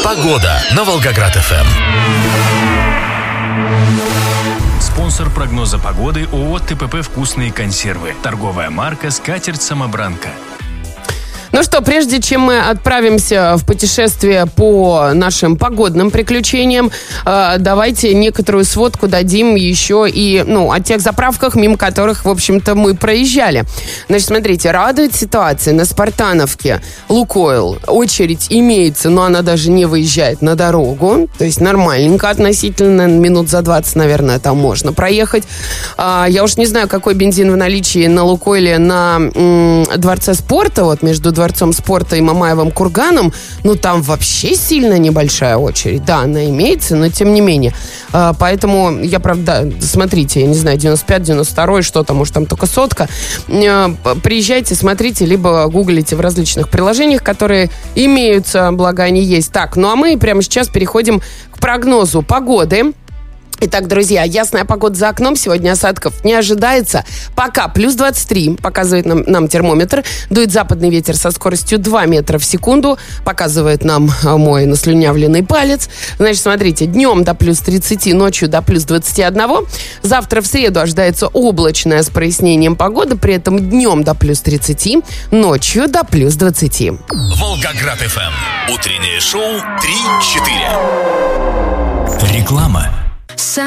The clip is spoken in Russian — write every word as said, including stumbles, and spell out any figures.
Погода на Волгоград-ФМ. Спонсор прогноза погоды ООО ТПП «Вкусные консервы». Торговая марка «Скатерть-самобранка». Ну что, прежде чем мы отправимся в путешествие по нашим погодным приключениям, э, давайте некоторую сводку дадим еще и, ну, о тех заправках, мимо которых, в общем-то, мы проезжали. Значит, смотрите, радует ситуация. На Спартановке «Лукойл» очередь имеется, но она даже не выезжает на дорогу. То есть нормальненько относительно, минут за двадцать, наверное, там можно проехать. А, я уж не знаю, какой бензин в наличии на «Лукойле» на м, Дворце спорта, вот между Дворцом спорта и Мамаевым курганом, ну, там вообще сильно небольшая очередь. Да, она имеется, но тем не менее. А, поэтому я, правда, смотрите, я не знаю, девяносто пять, девяносто два, что там, может, там только сотка. А, приезжайте, смотрите, либо гуглите в различных приложениях, которые имеются, благо они есть. Так, ну а мы прямо сейчас переходим к прогнозу погоды. Итак, друзья, ясная погода за окном. Сегодня осадков не ожидается. Пока плюс двадцать три показывает нам, нам термометр. Дует западный ветер со скоростью два метра в секунду. Показывает нам мой наслюнявленный палец. Значит, смотрите, днем до плюс тридцать, ночью до плюс двадцать один. Завтра в среду ожидается облачная с прояснением погоды. При этом днем до плюс тридцать, ночью до плюс двадцать. Волгоград-ФМ. Утреннее шоу три четыре. Реклама.